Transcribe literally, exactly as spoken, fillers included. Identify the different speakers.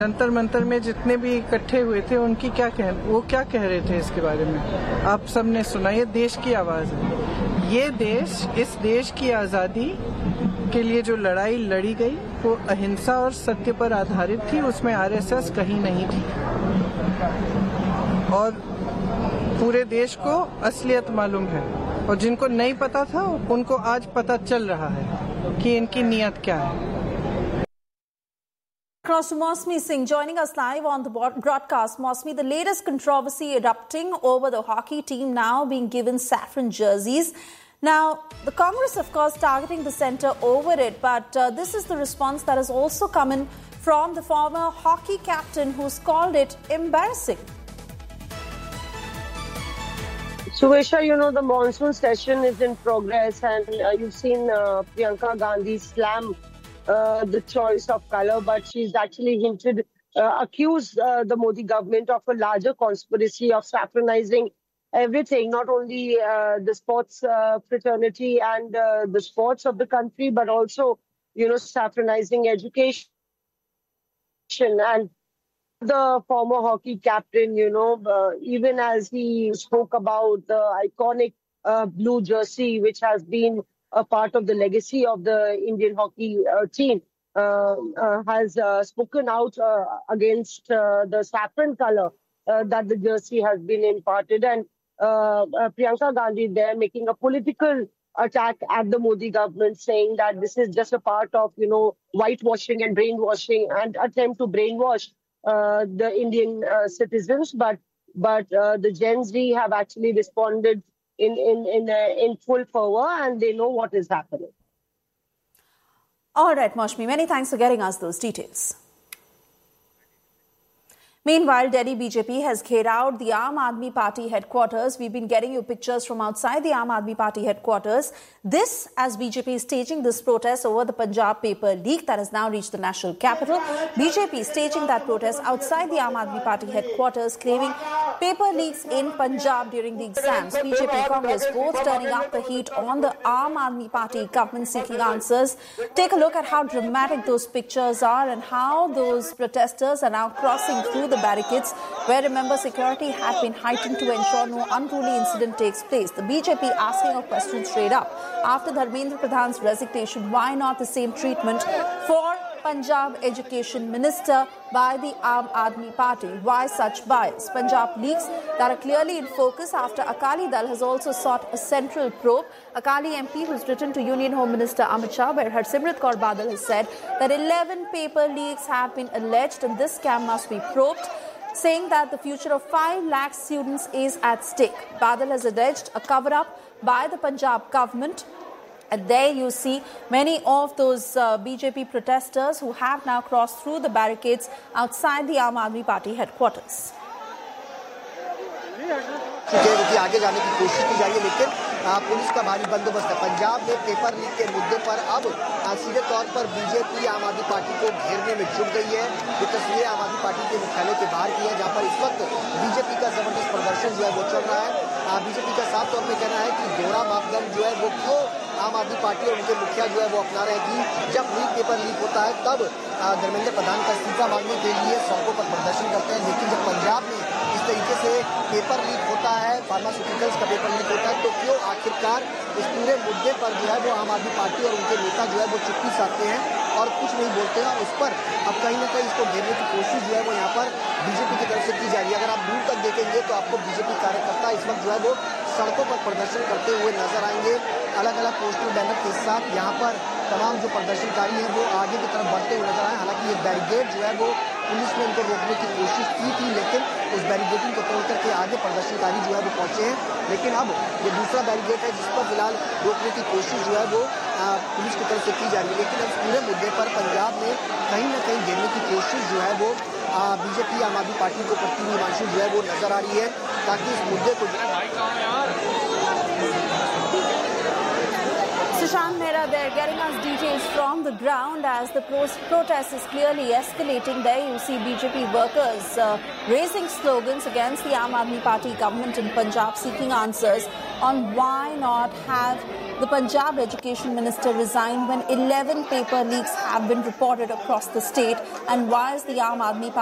Speaker 1: जंतर मंतर में जितने भी इकट्ठे हुए थे उनकी क्या कह वो क्या कह रहे थे इसके बारे में आप सबने सुना। ये देश की आवाज है। ये देश, इस देश की आजादी के लिए जो लड़ाई लड़ी गई वो अहिंसा और सत्य पर आधारित थी। उसमें आरएसएस कहीं नहीं थी और पूरे देश को असलियत मालूम है और जिनको नहीं पता था उनको आज पता चल रहा है कि इनकी नीयत क्या है।
Speaker 2: Across to Mosmi Singh joining us live on the broadcast. Mosmi, the latest controversy erupting over the hockey team now being given saffron jerseys. Now, the Congress, of course, targeting the centre over it, but uh, this is the response that has also come in from the former hockey captain who's called it embarrassing.
Speaker 3: Suvaisha, you know, the monsoon session is in progress and uh, you've seen uh, Priyanka Gandhi slam uh, the choice of colour, but she's actually hinted, uh, accused uh, the Modi government of a larger conspiracy of saffronizing everything, not only uh, the sports uh, fraternity and uh, the sports of the country, but also, you know, saffronizing education. And the former hockey captain, you know, uh, even as he spoke about the iconic uh, blue jersey, which has been a part of the legacy of the Indian hockey uh, team, uh, uh, has uh, spoken out uh, against uh, the saffron color uh, that the jersey has been imparted. And uh, uh, Priyanka Gandhi there making a political attack at the Modi government, saying that this is just a part of, you know, whitewashing and brainwashing and attempt to brainwash uh, the Indian uh, citizens. But but uh, the Gen Z have actually responded in in in uh, in full fervor, and they know what is happening.
Speaker 2: All right, Mosmi, many thanks for getting us those details. Meanwhile, Delhi B J P has cleared out the Aam Aadmi Party headquarters. We've been getting you pictures from outside the Aam Aadmi Party headquarters. This as B J P is staging this protest over the Punjab paper leak that has now reached the national capital. B J P staging that protest outside the Aam Aadmi Party headquarters, claiming paper leaks in Punjab during the exams. B J P Congress both turning up the heat on the Aam Aadmi Party government seeking answers. Take a look at how dramatic those pictures are and how those protesters are now crossing through the barricades, where, remember, security had been heightened to ensure no unruly incident takes place. The B J P asking a question straight up. After Dharmendra Pradhan's resignation, why not the same treatment for Punjab Education Minister by the Aam Aadmi Party? Why such bias? Punjab leaks that are clearly in focus after Akali Dal has also sought a central probe. Akali M P, who's written to Union Home Minister Amit Shah, where Harsimrat Kaur Badal has said that eleven paper leaks have been alleged and this scam must be probed, saying that the future of five lakh students is at stake. Badal has alleged a cover-up by the Punjab government. And there you see many of those uh, B J P protesters who have now crossed through the barricades outside the Aam Aadmi Party headquarters.
Speaker 4: आगे जाने की कोशिश की जाएगी, लेकिन police का भारी बंदोबस्त है। पंजाब में पेपर लीक के मुद्दे पर अब सीधे तौर पर बीजेपी आम आदमी पार्टी को घेरने में जुट गई है। ये तस्वीरें आम आदमी पार्टी के मुख्यालय के बाहर की है, जहां पर इस वक्त बीजेपी का जबरदस्त प्रदर्शन जो है वो चल रहा है। बीजेपी का साफ तौर पर कहना है कि दोहरा मापदंड जो है वो क्यों आम आदमी पार्टी और उनके मुखिया जो है वो अपना रहे कि जब लीक पेपर लीक होता है तब धर्मेंद्र प्रधान का इस्तीफा मांगने के लिए सड़कों पर प्रदर्शन करते हैं, लेकिन जब पंजाब में इस तरीके से पेपर लीक होता है, फार्मास्यूटिकल्स का पेपर लीक होता है, तो क्यों आखिरकार इस पूरे मुद्दे पर जो है वो आम आदमी पार्टी और उनके नेता जो है वो चुप्पी साधते हैं और कुछ नहीं बोलते हैं। और उस पर अब कहीं ना कहीं इसको घेरने की कोशिश जो है वो यहाँ पर बीजेपी की तरफ से की जा रही है। अगर आप दूर तक देखेंगे तो आपको बीजेपी कार्यकर्ता इस वक्त जो है वो सड़कों पर प्रदर्शन करते हुए नजर आएंगे। अलग अलग पोस्टर बैनर के साथ यहाँ पर तमाम जो प्रदर्शनकारी हैं वो आगे की तरफ बढ़ते हुए नजर आए। हालांकि ये बैरिकेड जो है वो पुलिस ने इनको रोकने की कोशिश की थी, लेकिन उस बैरिकेडिंग को तोड़ करके आगे प्रदर्शनकारी जो है वो पहुंचे हैं। लेकिन अब ये दूसरा बैरिकेड है जिस पर फिलहाल रोकने की कोशिश जो है वो आ, पुलिस की तरफ से की जा रही है। लेकिन इस पूरे मुद्दे पर पंजाब में कहीं ना कहीं घेरने की कोशिश जो है वो बीजेपी आम आदमी पार्टी को करती हुई हिमांशु जो है वो नजर आ रही है, ताकि इस मुद्दे को
Speaker 2: Sushant Mehra there getting us details from the ground as the protest is clearly escalating. There you see B J P workers uh, raising slogans against the Aam Aadmi Party government in Punjab, seeking answers. on why not have the Punjab Education Minister resign when eleven paper leaks have been reported across the state, and why is the Aam Aadmi Party